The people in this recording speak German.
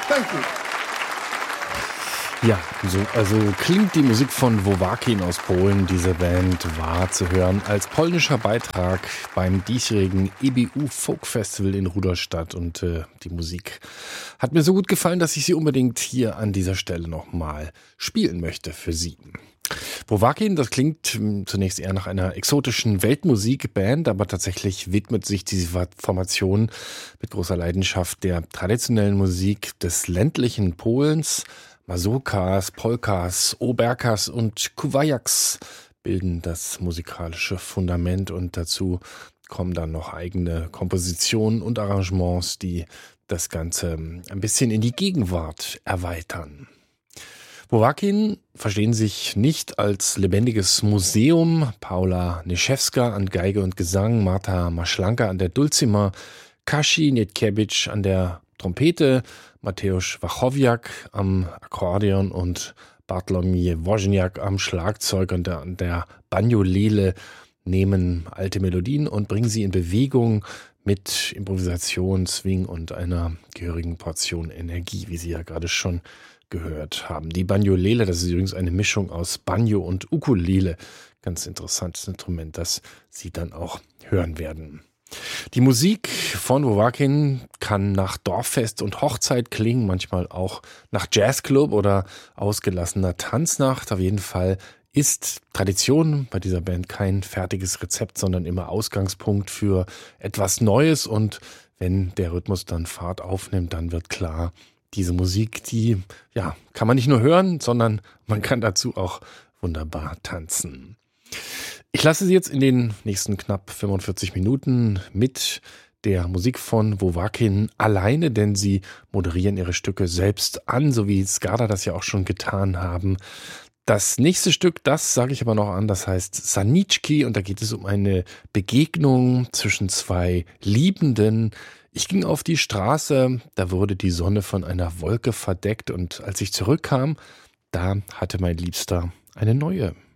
Thank you. Ja, also klingt die Musik von Wowakin aus Polen. Diese Band war zu hören als polnischer Beitrag beim diesjährigen EBU Folk Festival in Rudolstadt. Und die Musik hat mir so gut gefallen, dass ich sie unbedingt hier an dieser Stelle nochmal spielen möchte für Sie. Wowakin, das klingt zunächst eher nach einer exotischen Weltmusikband, aber tatsächlich widmet sich diese Formation mit großer Leidenschaft der traditionellen Musik des ländlichen Polens. Mazurkas, Polkas, Oberkas und Kuwajaks bilden das musikalische Fundament und dazu kommen dann noch eigene Kompositionen und Arrangements, die das Ganze ein bisschen in die Gegenwart erweitern. Wowakin verstehen sich nicht als lebendiges Museum. Paula Niszewska an Geige und Gesang, Marta Maschlanka an der Dulcimer, Kashi Nietkiewicz an der Trompete, Mateusz Wachowiak am Akkordeon und Bartłomiej Wozniak am Schlagzeug und an der Banjolele nehmen alte Melodien und bringen sie in Bewegung mit Improvisation, Swing und einer gehörigen Portion Energie, wie Sie ja gerade schon gehört haben. Die Banjolele, das ist übrigens eine Mischung aus Banjo und Ukulele. Ganz interessantes Instrument, das Sie dann auch hören werden. Die Musik von Wowakin kann nach Dorffest und Hochzeit klingen, manchmal auch nach Jazzclub oder ausgelassener Tanznacht. Auf jeden Fall ist Tradition bei dieser Band kein fertiges Rezept, sondern immer Ausgangspunkt für etwas Neues. Und wenn der Rhythmus dann Fahrt aufnimmt, dann wird klar, diese Musik, die kann man nicht nur hören, sondern man kann dazu auch wunderbar tanzen. Ich lasse Sie jetzt in den nächsten knapp 45 Minuten mit der Musik von Wowakin alleine, denn sie moderieren ihre Stücke selbst an, so wie Skada das ja auch schon getan haben. Das nächste Stück, das sage ich aber noch an, das heißt Saniczki und da geht es um eine Begegnung zwischen zwei Liebenden. Ich ging auf die Straße, da wurde die Sonne von einer Wolke verdeckt und als ich zurückkam, da hatte mein Liebster eine neue